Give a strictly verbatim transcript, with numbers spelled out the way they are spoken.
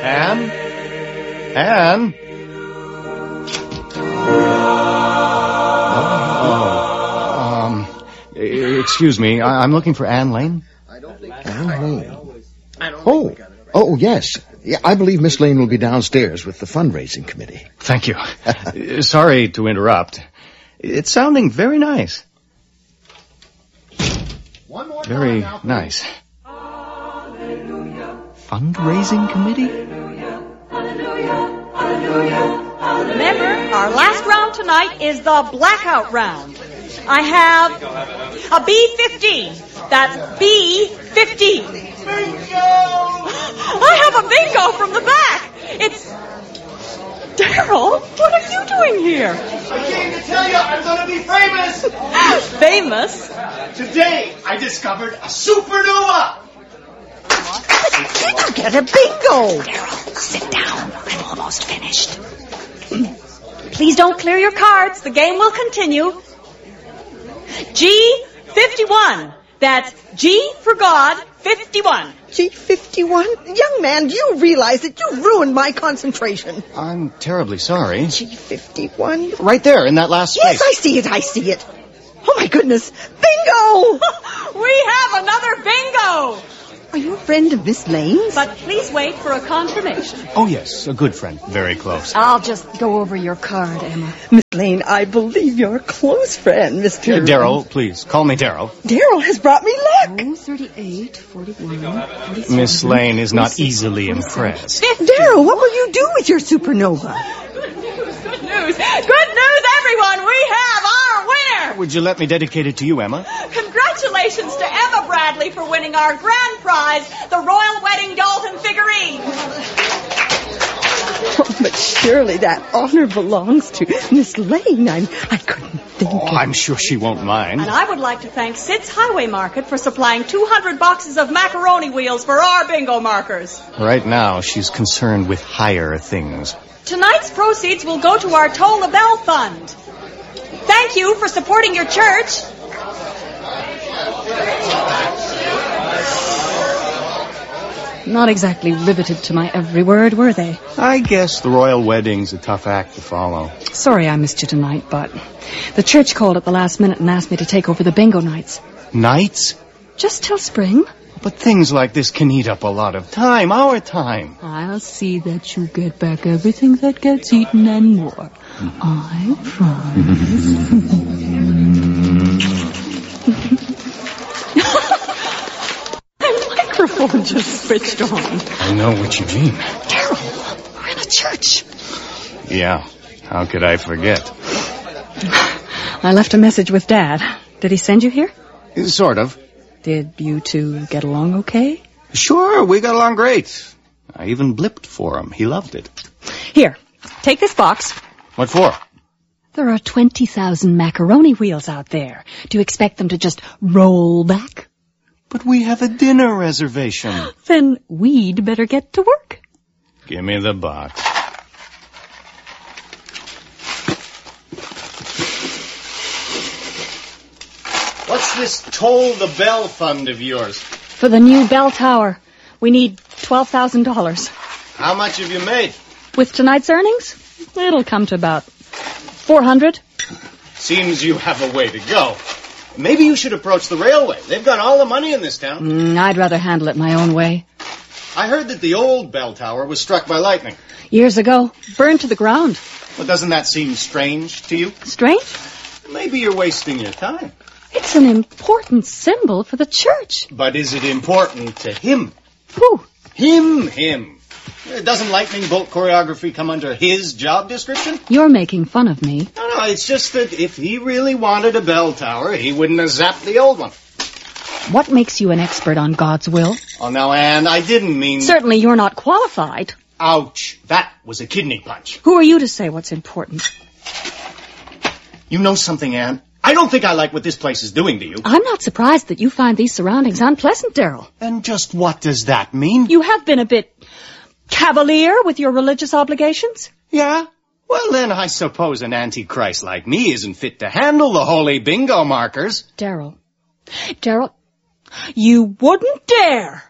Anne? Anne? Oh, um, excuse me. I- I'm looking for Anne Lane. Anne Lane. Oh, oh, yes. Yeah, I believe Miss Lane will be downstairs with the fundraising committee. Thank you. Sorry to interrupt. It's sounding very nice. One more Very time now, nice. Fundraising committee? Remember, our last round tonight is the blackout round. I have a B fifteen. That's B fifteen. Bingo! I have a bingo from the back. It's... Daryl, what are you doing here? I came to tell you I'm going to be famous. Famous? Today, I discovered a supernova. Did you get a bingo? Daryl, sit down. I'm almost finished. Please don't clear your cards. The game will continue. G fifty-one. That's G for God, fifty-one. G fifty-one? Young man, do you realize that you ruined my concentration? I'm terribly sorry. G fifty-one? Right there, in that last space. Yes, I see it, I see it. Oh, my goodness. Bingo! We have another bingo! Are you a friend of Miss Lane's? But please wait for a confirmation. Oh, yes, a good friend. Very close. I'll just go over your card, Emma. Miss Lane, I believe you're a close friend, Mister Uh, Daryl, please, call me Daryl. Daryl has brought me luck. Oh, thirty-eight, forty-one, forty-seven, Miss Lane is not easily impressed. Daryl, what will you do with your supernova? Good news, good news. Good news, everyone. We have our winner. Would you let me dedicate it to you, Emma? Congratulations to Emma Bradley for winning our grand prize, the Royal Wedding Dalton figurine. Oh, but surely that honor belongs to Miss Lane. I'm, I couldn't think Oh, of... I'm sure she won't mind. And I would like to thank Sid's Highway Market for supplying two hundred boxes of macaroni wheels for our bingo markers. Right now, she's concerned with higher things. Tonight's proceeds will go to our Toll the Bell Fund. Thank you for supporting your church. Not exactly riveted to my every word, were they? I guess the royal wedding's a tough act to follow. Sorry I missed you tonight, but the church called at the last minute and asked me to take over the bingo nights. Nights? Just till spring. But things like this can eat up a lot of time, our time. I'll see that you get back everything that gets eaten and more. I promise. The microphone just switched on. I know what you mean. Daryl, we're in a church. Yeah, how could I forget? I left a message with Dad. Did he send you here? Sort of. Did you two get along okay? Sure, we got along great. I even blipped for him. He loved it. Here, take this box. What for? There are twenty thousand macaroni wheels out there. Do you expect them to just roll back? But we have a dinner reservation. Then we'd better get to work. Give me the box. What's this Toll the Bell fund of yours? For the new bell tower, we need twelve thousand dollars. How much have you made? With tonight's earnings, it'll come to about four hundred. Seems you have a way to go. Maybe you should approach the railway. They've got all the money in this town. Mm, I'd rather handle it my own way. I heard that the old bell tower was struck by lightning. Years ago, burned to the ground. Well, doesn't that seem strange to you? Strange? Maybe you're wasting your time. It's an important symbol for the church. But is it important to him? Who? Him, him. Doesn't lightning bolt choreography come under his job description? You're making fun of me. No, no, it's just that if he really wanted a bell tower, he wouldn't have zapped the old one. What makes you an expert on God's will? Oh, now, Anne, I didn't mean... Certainly you're not qualified. Ouch. That was a kidney punch. Who are you to say what's important? You know something, Anne? I don't think I like what this place is doing to you. I'm not surprised that you find these surroundings unpleasant, Daryl. And just what does that mean? You have been a bit cavalier with your religious obligations. Yeah? Well, then I suppose an antichrist like me isn't fit to handle the holy bingo markers. Daryl. Daryl, you wouldn't dare